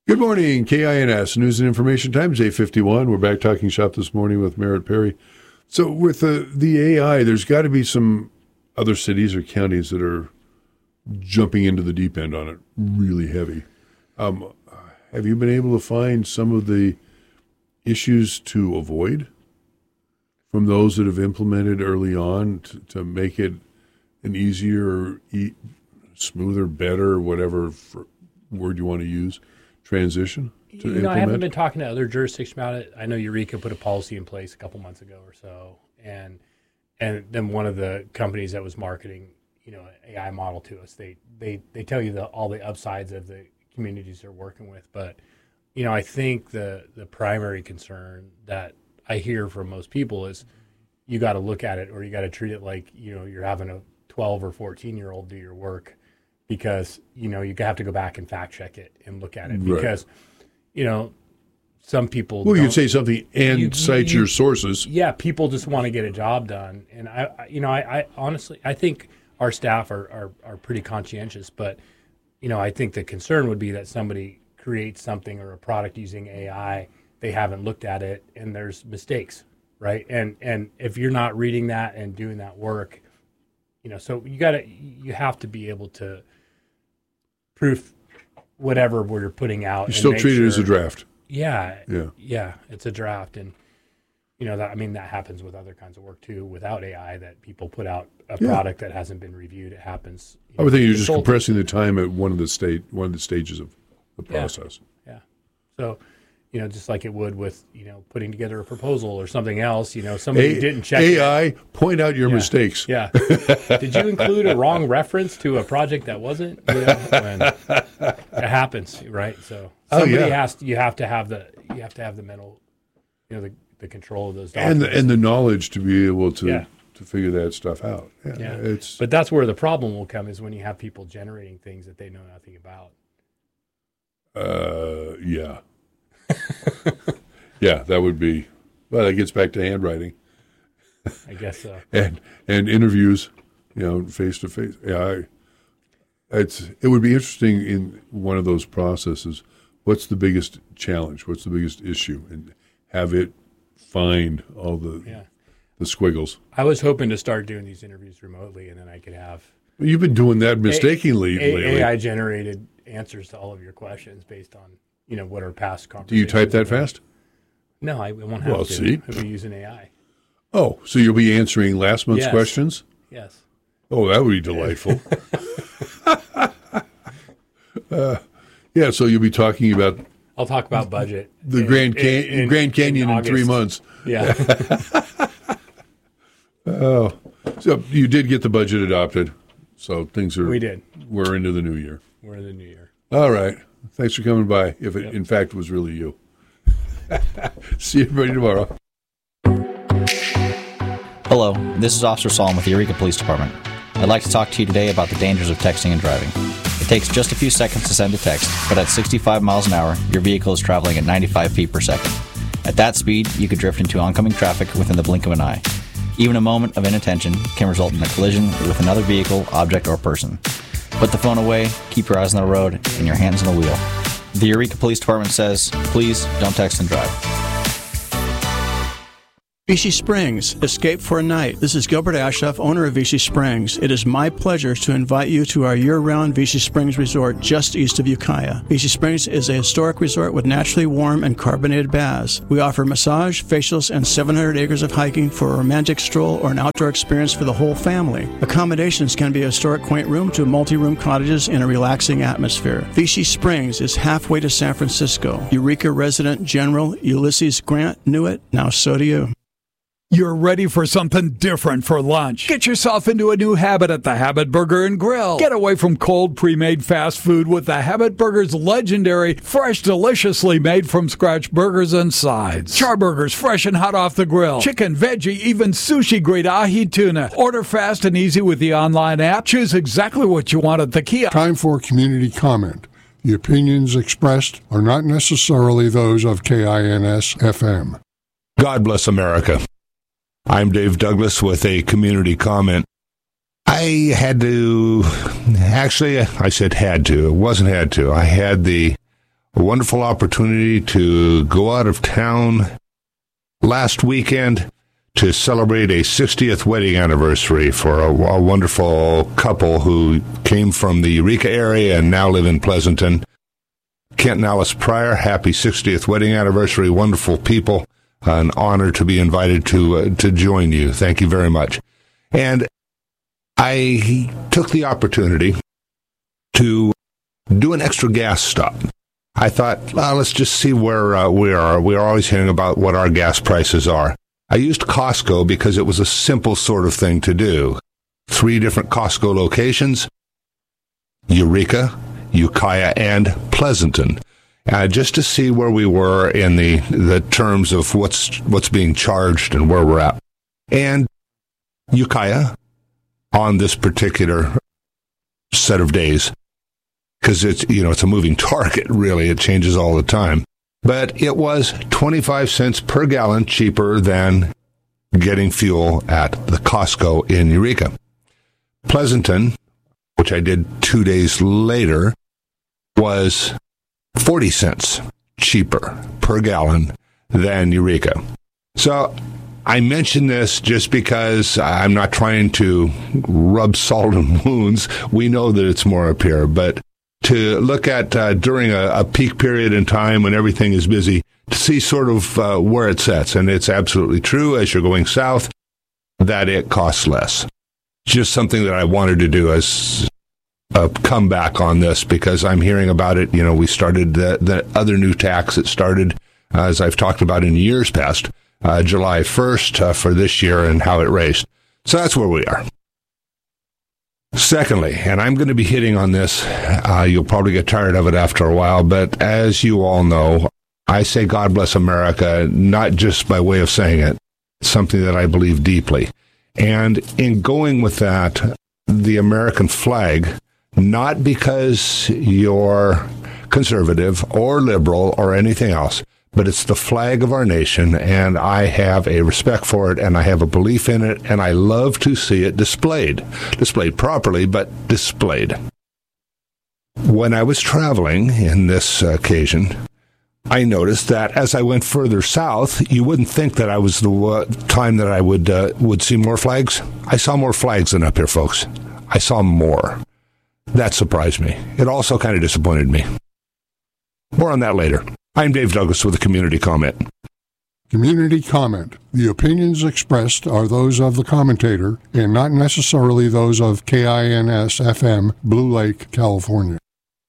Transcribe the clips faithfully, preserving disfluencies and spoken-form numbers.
Good morning, K I N S, News and Information Times, eight fifty-one. We're back talking shop this morning with Merritt Perry. So with the, the A I, there's got to be some other cities or counties that are jumping into the deep end on it really heavy. Um, have you been able to find some of the issues to avoid from those that have implemented early on to, to make it an easier, e- smoother, better, whatever word you want to use, transition to you know, implement? I haven't been talking to other jurisdictions about it. I know Eureka put a policy in place a couple months ago or so, and and then one of the companies that was marketing, you know, an A I model to us, they they they tell you the all the upsides of the communities they're working with. But you know, I think the the primary concern that I hear from most people is you got to look at it, or you got to treat it like, you know, you're having a twelve or fourteen year old do your work. Because, you know, you have to go back and fact check it and look at it. Right. Because, you know, some people. Well, you can say something and you, cite you, your sources. Yeah, people just want to get a job done. And, I, I you know, I, I honestly, I think our staff are, are, are pretty conscientious. But, you know, I think the concern would be that somebody creates something or a product using A I, they haven't looked at it, and there's mistakes, right? And and if you're not reading that and doing that work, you know, so you got to, you have to be able to proof whatever we're putting out. You still treat sure, it as a draft. Yeah, yeah, yeah. It's a draft, and you know that. I mean, that happens with other kinds of work too. Without A I, that people put out a yeah. product that hasn't been reviewed. It happens. You I would know, think you're just compressing the time at one of the state, one of the stages of the process. Yeah. yeah. So, you know, just like it would with, you know, putting together a proposal or something else, you know, somebody a- didn't check A I, it. point out your yeah. mistakes. Yeah. Did you include a wrong reference to a project that wasn't? You know, when it happens, right? So somebody oh, yeah. has to, you have to have the, you have to have the mental, you know, the, the control of those And documents. the, and the knowledge to be able to, yeah. to figure that stuff out. Yeah, yeah. It's, but that's where the problem will come, is when you have people generating things that they know nothing about. Uh, yeah. Yeah, that would be, well, that gets back to handwriting. I guess so. and and interviews, you know, face to face. Yeah, I, it's it would be interesting in one of those processes. What's the biggest challenge? What's the biggest issue? And have it find all the yeah. the squiggles. I was hoping to start doing these interviews remotely, and then I could have. Well, you've been doing that mistakenly a- a- lately. A I generated answers to all of your questions based on, you know, what our past conversations. Do you type that fast? No, I won't have well, to. see, I'll be using A I. Oh, so you'll be answering last month's yes. questions? Yes. Oh, that would be delightful. uh, yeah, so you'll be talking about. I'll talk about budget. The in, Grand, Can- in, in, Grand Canyon in, in three months. Yeah. Oh, so you did get the budget adopted. So things are. We did. We're into the new year. We're in the new year. All right. Thanks for coming by. If it, yep. in fact, was really you. See everybody tomorrow. Hello, this is Officer Solomon with the Eureka Police Department. I'd like to talk to you today about the dangers of texting and driving. It takes just a few seconds to send a text, but at sixty-five miles an hour, your vehicle is traveling at ninety-five feet per second. At that speed, you could drift into oncoming traffic within the blink of an eye. Even a moment of inattention can result in a collision with another vehicle, object, or person. Put the phone away, keep your eyes on the road, and your hands on the wheel. The Eureka Police Department says, please don't text and drive. Vichy Springs, escape for a night. This is Gilbert Ashoff, owner of Vichy Springs. It is my pleasure to invite you to our year-round Vichy Springs resort just east of Ukiah. Vichy Springs is a historic resort with naturally warm and carbonated baths. We offer massage, facials, and seven hundred acres of hiking for a romantic stroll or an outdoor experience for the whole family. Accommodations can be a historic quaint room to multi-room cottages in a relaxing atmosphere. Vichy Springs is halfway to San Francisco. Eureka resident General Ulysses Grant knew it. Now so do you. You're ready for something different for lunch. Get yourself into a new habit at the Habit Burger and Grill. Get away from cold, pre-made fast food with the Habit Burger's legendary, fresh, deliciously made from scratch burgers and sides. Char burgers fresh and hot off the grill. Chicken, veggie, even sushi-grade ahi tuna. Order fast and easy with the online app. Choose exactly what you want at the kiosk. Time for community comment. The opinions expressed are not necessarily those of K I N S F M. God bless America. I'm Dave Douglas with a community comment. I had to, actually, I said had to. It wasn't had to. I had the a wonderful opportunity to go out of town last weekend to celebrate a sixtieth wedding anniversary for a, a wonderful couple who came from the Eureka area and now live in Pleasanton. Kent and Alice Pryor, happy sixtieth wedding anniversary. Wonderful people. An honor to be invited to uh, to join you. Thank you very much. And I took the opportunity to do an extra gas stop. I thought, well, let's just see where uh, we are. We're always hearing about what our gas prices are. I used Costco because it was a simple sort of thing to do. Three different Costco locations, Eureka, Ukiah, and Pleasanton, uh, just to see where we were in the, the terms of what's what's being charged and where we're at. And Ukiah, on this particular set of days, because it's, you know, it's a moving target, really. It changes all the time. But it was twenty-five cents per gallon cheaper than getting fuel at the Costco in Eureka. Pleasanton, which I did two days later, was forty cents cheaper per gallon than Eureka. So I mention this just because I'm not trying to rub salt in wounds. We know that it's more up here, but to look at uh, during a, a peak period in time when everything is busy, to see sort of uh, where it sets. And it's absolutely true as you're going south that it costs less. Just something that I wanted to do as a comeback on this because I'm hearing about it. You know, we started the, the other new tax that started, uh, as I've talked about in years past, uh, July first uh, for this year and how it raised. So that's where we are. Secondly, and I'm going to be hitting on this, uh, you'll probably get tired of it after a while, but as you all know, I say God bless America, not just by way of saying it, something that I believe deeply. And in going with that, the American flag, not because you're conservative or liberal or anything else, but it's the flag of our nation, and I have a respect for it, and I have a belief in it, and I love to see it displayed. Displayed properly, but displayed. When I was traveling in this occasion, I noticed that as I went further south, you wouldn't think that I was the uh, time that I would uh, would see more flags. I saw more flags than up here, folks. I saw more. That surprised me. It also kind of disappointed me. More on that later. I'm Dave Douglas with a community comment. Community comment. The opinions expressed are those of the commentator and not necessarily those of K I N S F M, Blue Lake, California.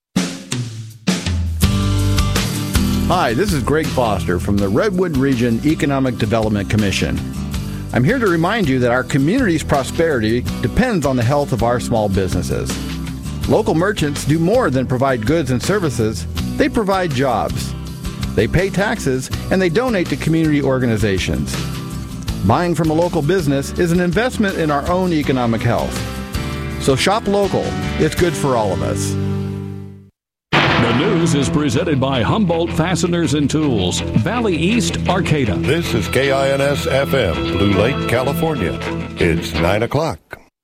Hi, this is Greg Foster from the Redwood Region Economic Development Commission. I'm here to remind you that our community's prosperity depends on the health of our small businesses. Local merchants do more than provide goods and services. They provide jobs. They pay taxes, and they donate to community organizations. Buying from a local business is an investment in our own economic health. So shop local. It's good for all of us. The news is presented by Humboldt Fasteners and Tools, Valley East, Arcata. This is K I N S F M, Blue Lake, California. It's nine o'clock.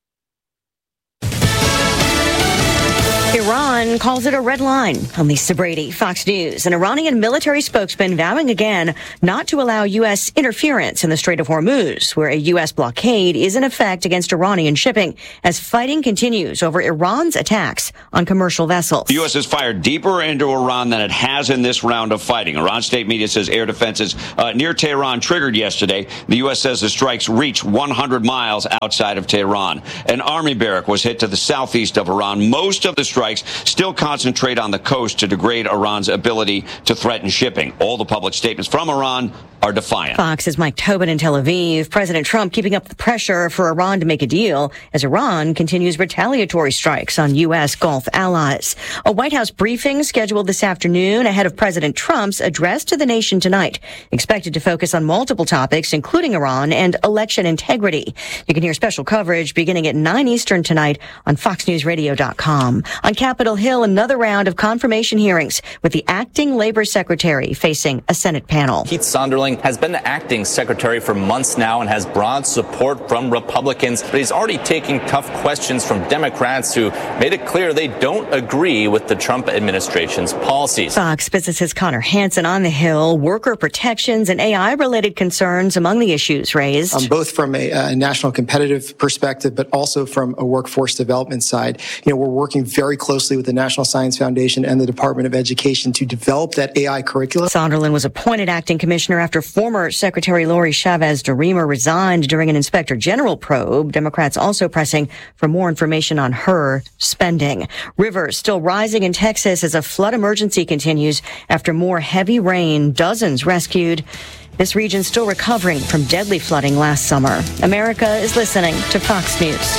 Iran calls it a red line. I'm Lisa Brady, Fox News. An Iranian military spokesman vowing again not to allow U S interference in the Strait of Hormuz, where a U S blockade is in effect against Iranian shipping as fighting continues over Iran's attacks on commercial vessels. The U S has fired deeper into Iran than it has in this round of fighting. Iran state media says air defenses uh, near Tehran triggered yesterday. The U S says the strikes reached one hundred miles outside of Tehran. An army barrack was hit to the southeast of Iran. Most of the strikes still concentrate on the coast to degrade Iran's ability to threaten shipping. All the public statements from Iran are defiant. Fox's Mike Tobin in Tel Aviv. President Trump keeping up the pressure for Iran to make a deal as Iran continues retaliatory strikes on U S Gulf allies. A White House briefing scheduled this afternoon ahead of President Trump's address to the nation tonight, expected to focus on multiple topics, including Iran and election integrity. You can hear special coverage beginning at nine Eastern tonight on fox news radio dot com. On Capitol Capitol Hill, another round of confirmation hearings with the acting labor secretary facing a Senate panel. Keith Sonderling has been the acting secretary for months now and has broad support from Republicans, but he's already taking tough questions from Democrats who made it clear they don't agree with the Trump administration's policies. Fox Business's Connor Hansen on the Hill, worker protections and A I-related concerns among the issues raised. Um, both from a, a national competitive perspective, but also from a workforce development side. You know, we're working very closely with the National Science Foundation and the Department of Education to develop that A I curriculum. Sonderland was appointed acting commissioner after former Secretary Lori Chavez DeRemer resigned during an inspector general probe. Democrats also pressing for more information on her spending. Rivers still rising in Texas as a flood emergency continues after more heavy rain. Dozens rescued. This region still recovering from deadly flooding last summer. America is listening to Fox News.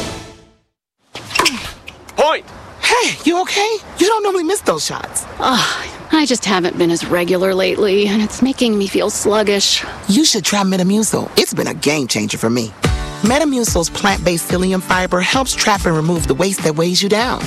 Point! Hey, you okay? You don't normally miss those shots. Oh, I just haven't been as regular lately, and it's making me feel sluggish. You should try Metamucil. It's been a game changer for me. Metamucil's plant-based psyllium fiber helps trap and remove the waste that weighs you down.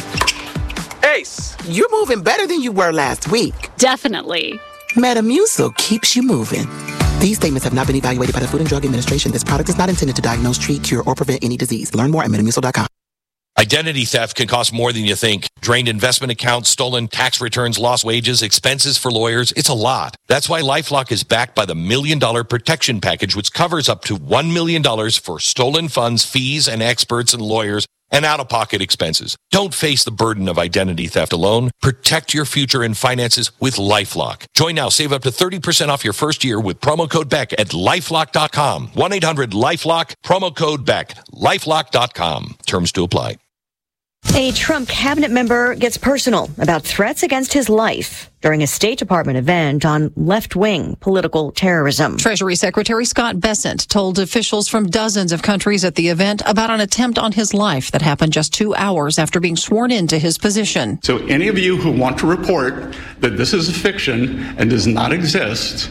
Ace, you're moving better than you were last week. Definitely. Metamucil keeps you moving. These statements have not been evaluated by the Food and Drug Administration. This product is not intended to diagnose, treat, cure, or prevent any disease. Learn more at metamucil dot com. Identity theft can cost more than you think. Drained investment accounts, stolen tax returns, lost wages, expenses for lawyers. It's a lot. That's why LifeLock is backed by the Million Dollar Protection Package, which covers up to one million dollars for stolen funds, fees, and experts and lawyers, and out-of-pocket expenses. Don't face the burden of identity theft alone. Protect your future and finances with LifeLock. Join now. Save up to thirty percent off your first year with promo code Beck at lifelock dot com. one eight hundred lifelock, promo code Beck, lifelock dot com. Terms to apply. A Trump cabinet member gets personal about threats against his life during a State Department event on left-wing political terrorism. Treasury Secretary Scott Bessent told officials from dozens of countries at the event about an attempt on his life that happened just two hours after being sworn into his position. So any of you who want to report that this is a fiction and does not exist,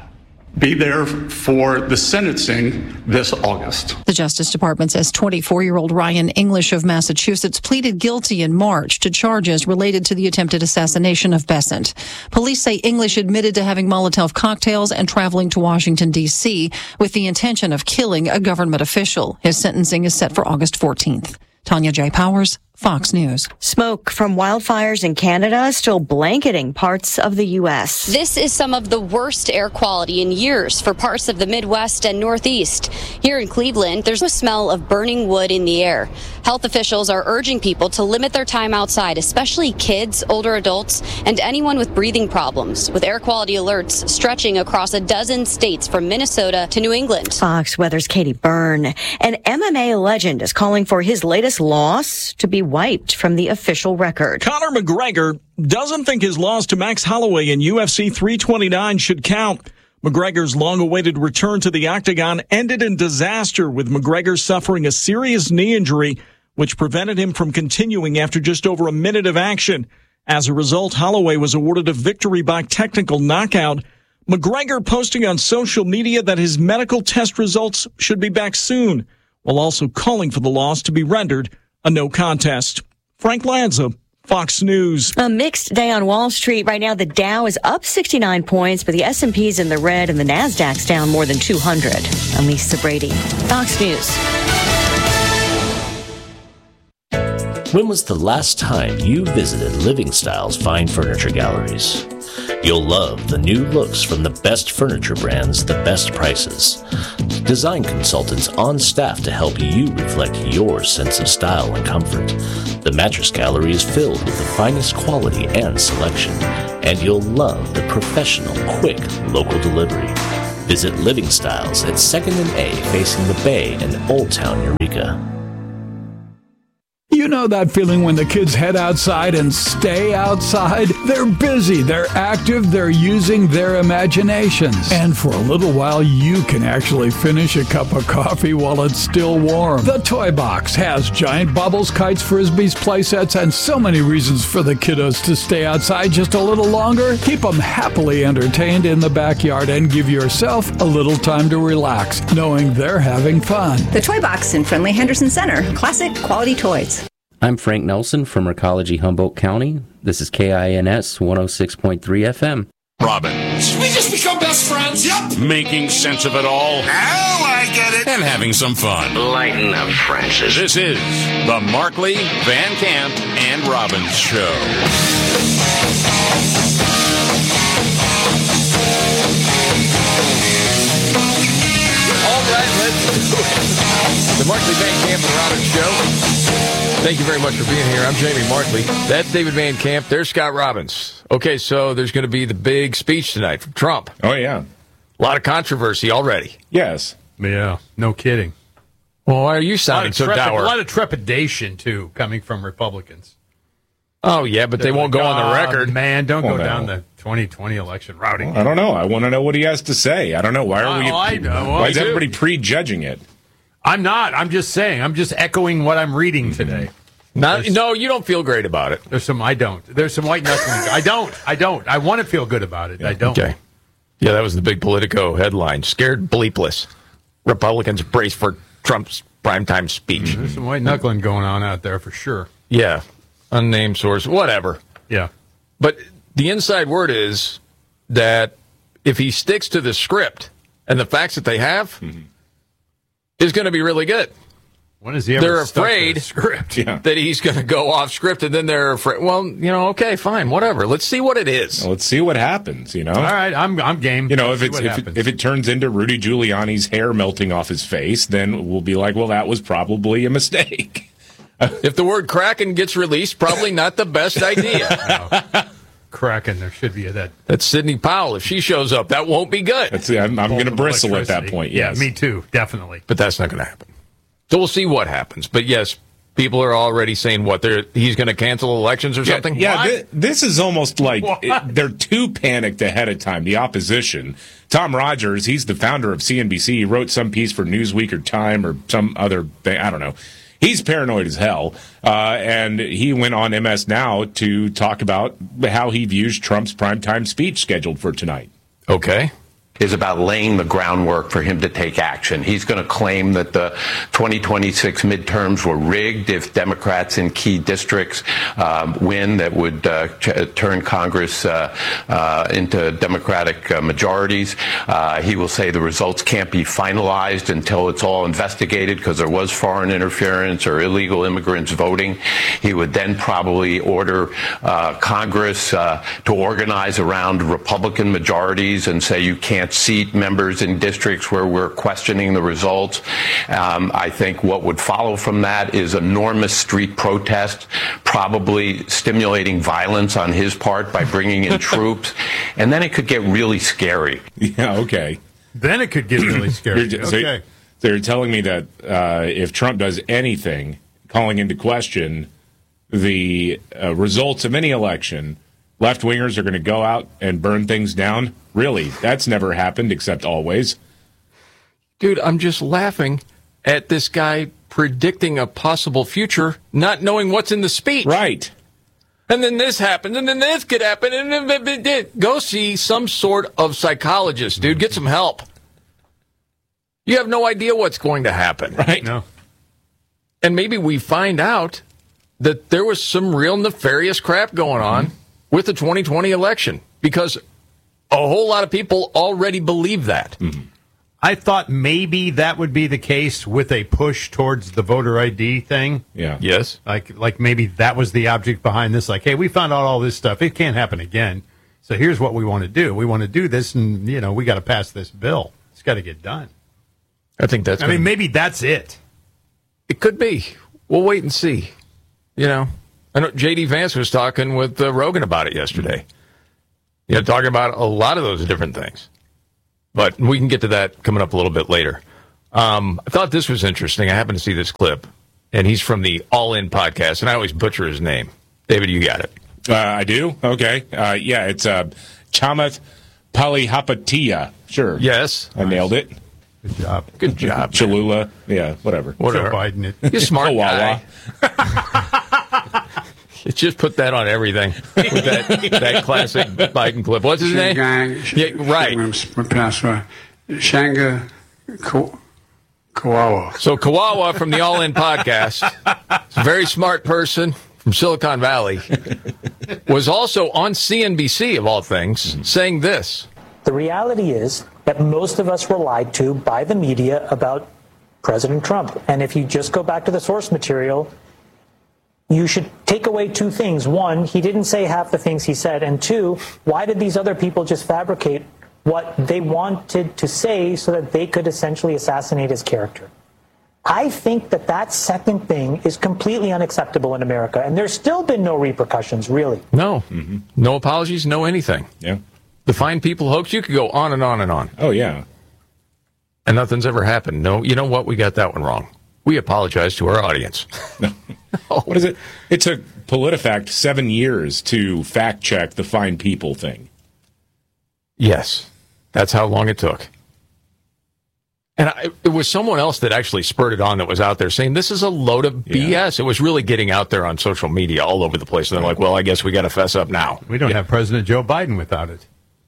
be there for the sentencing this August. The Justice Department says twenty-four-year-old Ryan English of Massachusetts pleaded guilty in March to charges related to the attempted assassination of Bessent. Police say English admitted to having Molotov cocktails and traveling to Washington, D C with the intention of killing a government official. His sentencing is set for August fourteenth. Tanya J. Powers, Fox News. Smoke from wildfires in Canada still blanketing parts of the U S. This is some of the worst air quality in years for parts of the Midwest and Northeast. Here in Cleveland, there's a smell of burning wood in the air. Health officials are urging people to limit their time outside, especially kids, older adults, and anyone with breathing problems, with air quality alerts stretching across a dozen states from Minnesota to New England. Fox Weather's Katie Byrne. An M M A legend is calling for his latest loss to be wiped from the official record. Conor McGregor doesn't think his loss to Max Holloway in U F C three twenty-nine should count. McGregor's long-awaited return to the octagon ended in disaster, with McGregor suffering a serious knee injury, which prevented him from continuing after just over a minute of action. As a result, Holloway was awarded a victory by technical knockout. McGregor posting on social media that his medical test results should be back soon, while also calling for the loss to be rendered a no contest. Frank Lanza, Fox News. A mixed day on Wall Street. Right now, the Dow is up sixty-nine points, but the S and P's in the red and the Nasdaq's down more than two hundred. I'm Lisa Brady, Fox News. When was the last time you visited Living Style's fine furniture galleries? You'll love the new looks from the best furniture brands, the best prices. Design consultants on staff to help you reflect your sense of style and comfort. The mattress gallery is filled with the finest quality and selection, and you'll love the professional, quick, local delivery. Visit Living Styles at second and A facing the Bay in Old Town, Eureka. You know that feeling when the kids head outside and stay outside? They're busy, they're active, they're using their imaginations. And for a little while, you can actually finish a cup of coffee while it's still warm. The Toy Box has giant bubbles, kites, frisbees, play sets, and so many reasons for the kiddos to stay outside just a little longer. Keep them happily entertained in the backyard and give yourself a little time to relax, knowing they're having fun. The Toy Box in friendly Henderson Center. Classic quality toys. I'm Frank Nelson from Recology, Humboldt County. This is K I N S one oh six point three F M. Robbins. We just become best friends, yep. Making sense of it all. Now I get it. And having some fun. Lighten up, Francis. This is the Markley, Van Camp, and Robbins Show. All right, let's do it. The Markley, Van Camp, and Robbins Show. Thank you very much for being here. I'm Jamie Markley. That's David Van Camp. There's Scott Robbins. Okay, so there's going to be the big speech tonight from Trump. Oh, yeah. A lot of controversy already. Yes. Yeah, no kidding. Well, why are you sounding so trep- dour? A lot of trepidation, too, coming from Republicans. Oh, yeah, but They're they won't like, go on the record. Oh, man, don't well, go no. down the twenty twenty election routing. Well, I don't know. I want to know what he has to say. I don't know. Why are we? Oh, I know. Well, why is everybody prejudging it? I'm not. I'm just saying. I'm just echoing what I'm reading mm-hmm. today. Not, no, you don't feel great about it. There's some I don't. There's some white knuckling. I don't. I don't. I want to feel good about it. Yeah. I don't. Okay. Yeah, that was the big Politico headline. Scared bleepless. Republicans brace for Trump's primetime speech. Mm-hmm. There's some white knuckling going on out there for sure. Yeah. Unnamed source. Whatever. Yeah. But the inside word is that if he sticks to the script and the facts that they have, mm-hmm. is going to be really good. When is he ever they're afraid the script? Yeah. that he's going to go off script, and then they're afraid. Well, you know, okay, fine, whatever. Let's see what it is. Well, let's see what happens. You know, all right, I'm I'm game. You know, let's if it's if it, if it turns into Rudy Giuliani's hair melting off his face, then we'll be like, well, that was probably a mistake. If the word Kraken gets released, probably not the best idea. No. Kraken, there should be a, that. That's Sidney Powell. If she shows up, that won't be good. That's, I'm, I'm going to bristle at that point. Yes. Yeah, me too, definitely. But that's not going to happen. So we'll see what happens. But yes, people are already saying what they're he's going to cancel elections or something. Yeah, yeah th- this is almost like it, they're too panicked ahead of time. The opposition. Tom Rogers, he's the founder of C N B C. He wrote some piece for Newsweek or Time or some other thing. I don't know. He's paranoid as hell, uh, and he went on M S Now to talk about how he views Trump's primetime speech scheduled for tonight. Okay. Is about laying the groundwork for him to take action. He's going to claim that the twenty twenty-six midterms were rigged if Democrats in key districts um, win that would uh, ch- turn Congress uh, uh, into Democratic uh, majorities. Uh, he will say the results can't be finalized until it's all investigated because there was foreign interference or illegal immigrants voting. He would then probably order uh, Congress uh, to organize around Republican majorities and say you can't seat members in districts where we're questioning the results. Um, I think what would follow from that is enormous street protest, probably stimulating violence on his part by bringing in troops. And then it could get really scary. Yeah, okay. Then it could get really scary. so, okay. So you're telling me that uh, if Trump does anything calling into question the uh, results of any election, left-wingers are going to go out and burn things down? Really? That's never happened except always. Dude, I'm just laughing at this guy predicting a possible future, not knowing what's in the speech. Right. And then this happens, and then this could happen, and then go see some sort of psychologist, dude. Get some help. You have no idea what's going to happen. Right. No. And maybe we find out that there was some real nefarious crap going on mm-hmm. with the twenty twenty election, because a whole lot of people already believe that. Mm-hmm. I thought maybe that would be the case with a push towards the voter I D thing. Yeah. Yes. Like, like maybe that was the object behind this. Like, hey, we found out all this stuff. It can't happen again. So here's what we want to do. We want to do this, and, you know, we got to pass this bill. It's got to get done. I think that's... I mean, maybe that's it. It could be. We'll wait and see. You know, I know J D Vance was talking with uh, Rogan about it yesterday. Mm-hmm. You know, talking about a lot of those different things. But we can get to that coming up a little bit later. Um, I thought this was interesting. I happened to see this clip, and he's from the All In podcast, and I always butcher his name. David, you got it. Uh, I do? Okay. Uh, yeah, it's uh, Chamath Palihapitiya. Sure. Yes. I nailed it. Good job. Good job. Cholula. Yeah, whatever. Whatever. Joe Biden it. You're a smart guy. Just put that on everything. With that, that classic Biden clip. What's his name? Yeah, right. Shanga Kawawa. So Kawawa from the All In podcast, a very smart person from Silicon Valley, was also on C N B C, of all things, saying this. The reality is that most of us were lied to by the media about President Trump. And if you just go back to the source material, you should take away two things. One, he didn't say half the things he said. And two, why did these other people just fabricate what they wanted to say so that they could essentially assassinate his character? I think that that second thing is completely unacceptable in America. And there's still been no repercussions, really. No. Mm-hmm. No apologies, no anything. Yeah. The Fine People hoax, you could go on and on and on. Oh, yeah. And nothing's ever happened. No, you know what? We got that one wrong. We apologize to our audience. No. What is it? It took PolitiFact seven years to fact-check the Fine People thing. Yes. That's how long it took. And I, it was someone else that actually spurred it on that was out there saying, this is a load of B S. Yeah. It was really getting out there on social media all over the place. And they're like, well, I guess we got to fess up now. We don't yeah. have President Joe Biden without it.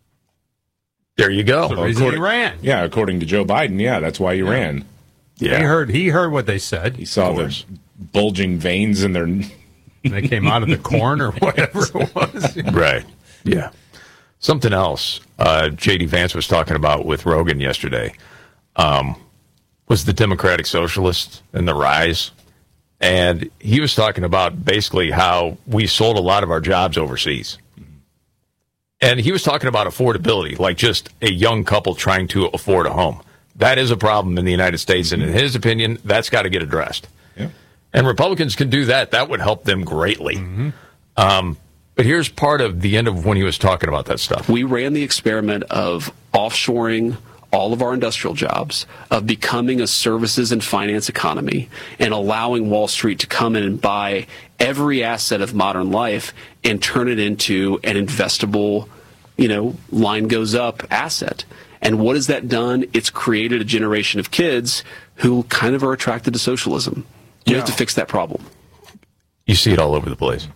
There you go. That's the reason he ran. Yeah, according to Joe Biden, yeah, that's why he yeah. ran. Yeah. He heard He heard what they said. He saw the bulging veins in their... They came out of the corn or whatever it was. Right. Yeah. Something else uh, J D Vance was talking about with Rogan yesterday um, was the Democratic Socialists and the rise. And he was talking about basically how we sold a lot of our jobs overseas. And he was talking about affordability, like just a young couple trying to afford a home. That is a problem in the United States, and in his opinion, that's got to get addressed. Yeah. And Republicans can do that. That would help them greatly. Mm-hmm. Um, but here's part of the end of when he was talking about that stuff. We ran the experiment of offshoring all of our industrial jobs, of becoming a services and finance economy, and allowing Wall Street to come in and buy every asset of modern life and turn it into an investable, you know, line goes up asset. And what has that done? It's created a generation of kids who kind of are attracted to socialism. You yeah. have to fix that problem. You see it all over the place.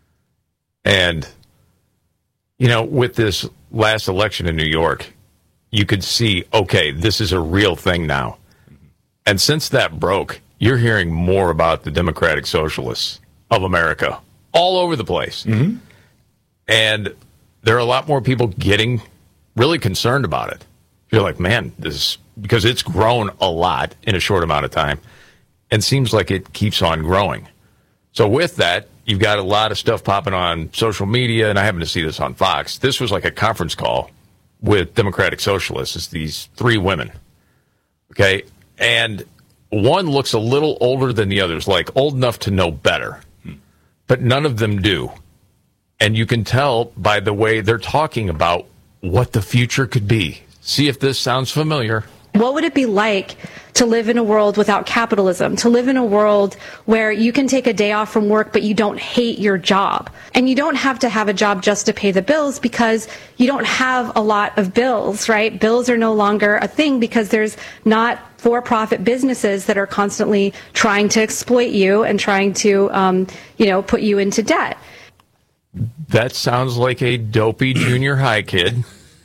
And, you know, with this last election in New York, you could see, okay, this is a real thing now. And since that broke, you're hearing more about the Democratic Socialists of America all over the place. Mm-hmm. And there are a lot more people getting really concerned about it. You're like, man, this because it's grown a lot in a short amount of time and seems like it keeps on growing. So with that, you've got a lot of stuff popping on social media, and I happen to see this on Fox. This was like a conference call with Democratic Socialists. It's these three women, okay? And one looks a little older than the others, like old enough to know better, but none of them do. And you can tell by the way they're talking about what the future could be. See if this sounds familiar. What would it be like to live in a world without capitalism, to live in a world where you can take a day off from work but you don't hate your job? And you don't have to have a job just to pay the bills because you don't have a lot of bills, right? Bills are no longer a thing because there's not for-profit businesses that are constantly trying to exploit you and trying to, um, you know, put you into debt. That sounds like a dopey junior high kid.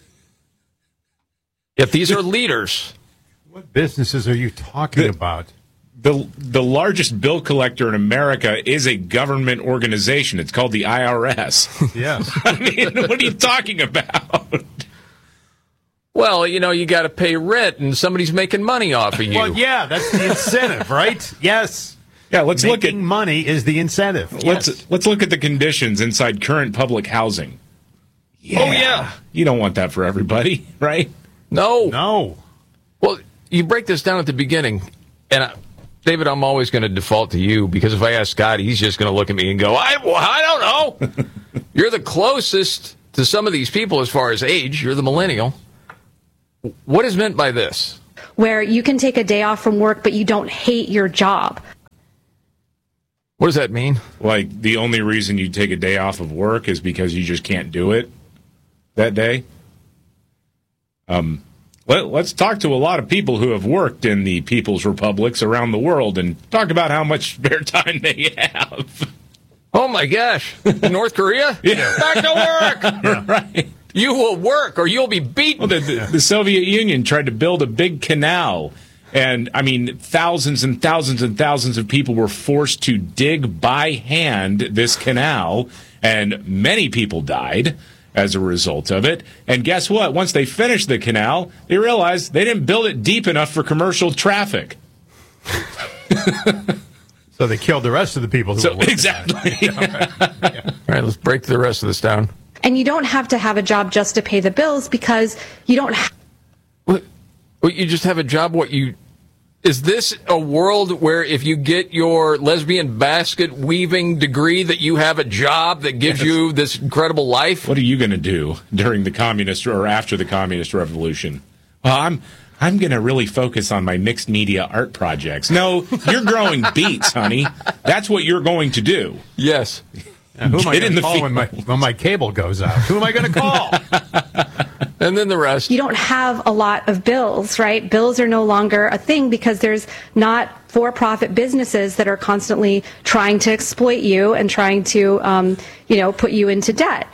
If these are leaders. What businesses are you talking the, about? The the largest bill collector in America is a government organization. It's called the I R S. Yes. I mean, what are you talking about? Well, you know, you got to pay rent, and somebody's making money off of you. Well, yeah, that's the incentive, right? Yes. Yeah, let's Making look at money is the incentive. Let's yes. let's look at the conditions inside current public housing. Yeah. Oh yeah, you don't want that for everybody, right? No, no. Well, you break this down at the beginning, and I, David, I'm always going to default to you because if I ask Scott, he's just going to look at me and go, "I well, I don't know." You're the closest to some of these people as far as age. You're the millennial. What is meant by this? Where you can take a day off from work, but you don't hate your job. What does that mean? Like the only reason you take a day off of work is because you just can't do it that day? Um, let, let's talk to a lot of people who have worked in the people's republics around the world and talk about how much spare time they have. Oh, my gosh. North Korea? Yeah. Back to work. Yeah. Right. You will work or you'll be beaten. Well, the, the, the Soviet Union tried to build a big canal And, I mean, thousands and thousands and thousands of people were forced to dig by hand this canal, and many people died as a result of it. And guess what? Once they finished the canal, they realized they didn't build it deep enough for commercial traffic. So they killed the rest of the people who so, were working. Exactly. Yeah, okay. Yeah. All right, let's break the rest of this down. And you don't have to have a job just to pay the bills because you don't have... What? What, you just have a job? What you... Is this a world where if you get your lesbian basket weaving degree that you have a job that gives yes. you this incredible life? What are you going to do during the communist or after the communist revolution? Well, I'm I'm going to really focus on my mixed media art projects. No, you're growing beets, honey. That's what you're going to do. Yes. Now, who am I going to call when my, when my cable goes out? Who am I going to call? And then the rest. You don't have a lot of bills, right? Bills are no longer a thing because there's not for-profit businesses that are constantly trying to exploit you and trying to, um, you know, put you into debt.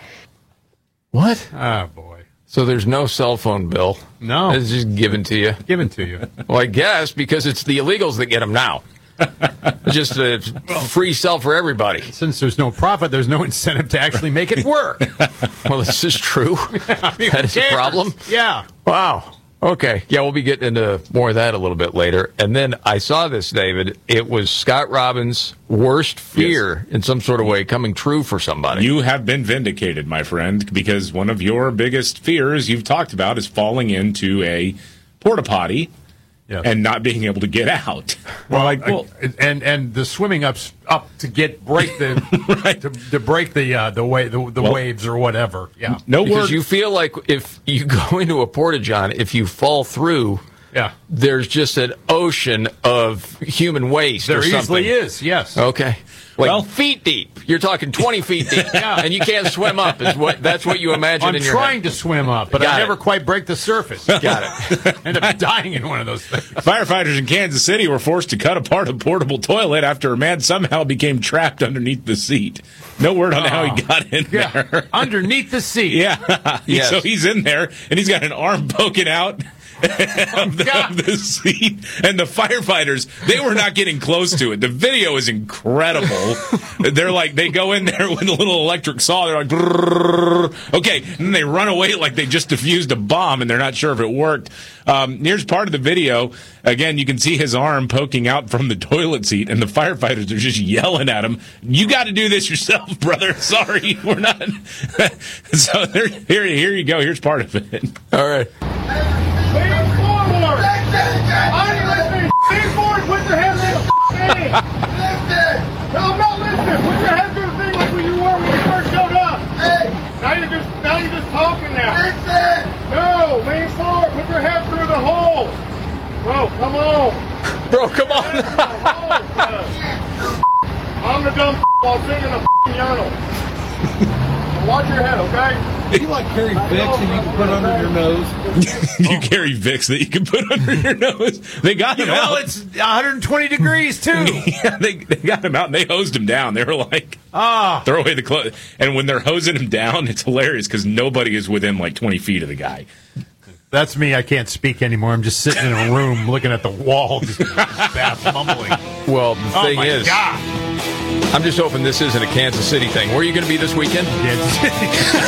What? Oh, boy. So there's no cell phone bill? No. It's just given to you? Given to you. Well, I guess because it's the illegals that get them now. Just a free cell for everybody. Since there's no profit, there's no incentive to actually make it work. Well, this is true. I mean, that is a problem. Yeah. Wow. Okay. Yeah, we'll be getting into more of that a little bit later. And then I saw this, David. It was Scott Robbins' worst fear yes. in some sort of way coming true for somebody. You have been vindicated, my friend, because one of your biggest fears you've talked about is falling into a porta potty. Yes. And not being able to get out. Well, like, well, and and the swimming up up to get break the right. to, to break the uh, the way the, the well, waves or whatever. Yeah, no because word. You feel like if you go into a porta john, if you fall through, yeah, there's just an ocean of human waste. There or something. easily is. Yes. Okay. Like well, feet deep. You're talking twenty feet deep, yeah. and you can't swim up. Is what that's what you imagine I'm in your trying head. to swim up, but Got I it. never quite break the surface. Got it. End up dying in one of those things. Firefighters in Kansas City were forced to cut apart a portable toilet after a man somehow became trapped underneath the seat. No word on oh. how he got in yeah. there. Underneath the seat. Yeah. Yes. So he's in there, and he's got an arm poking out. of, the, of the seat, and the firefighters, they were not getting close to it. The video is incredible. They're like, they go in there with a little electric saw, they're like, brrr. Okay, and then they run away like they just defused a bomb, and they're not sure if it worked. Um, here's part of the video. Again, you can see his arm poking out from the toilet seat, and the firefighters are just yelling at him, you got to do this yourself, brother. Sorry, we're not. So there, here, here you go. Here's part of it. All right. Lean forward! Are you listening? Lean forward, put your hands in the thing! Listen! No, I'm not listening! Put your hands in the thing like you were when you first showed up! Hey! Now you're just, now you're just talking now! Listen! No! Lean forward, put your head through the hole! Bro, come on! Bro, come on! I'm the dumb while singing the urinal. Watch your head, okay? You like carry Vicks that you can put under your nose? You carry Vicks that you can put under your nose? They got him well, out. Well, it's one hundred twenty degrees, too. Yeah, they, they got him out, and they hosed him down. They were like, ah, throw away the clothes. And when they're hosing him down, it's hilarious because nobody is within like twenty feet of the guy. That's me. I can't speak anymore. I'm just sitting in a room looking at the wall, just mumbling. Well, the oh thing my is, God. I'm just hoping this isn't a Kansas City thing. Where are you going to be this weekend? Kansas City.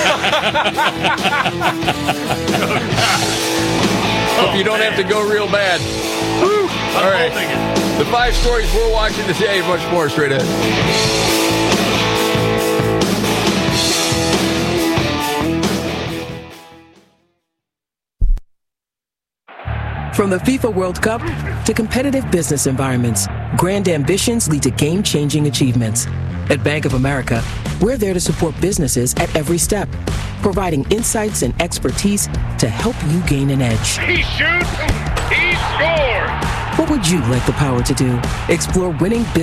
Hope you don't have to go real bad. Woo. All right. The five stories we're watching today, much more straight ahead. From the FIFA World Cup to competitive business environments, grand ambitions lead to game-changing achievements. At Bank of America, we're there to support businesses at every step, providing insights and expertise to help you gain an edge. He shoots, he scores! What would you like the power to do? Explore winning business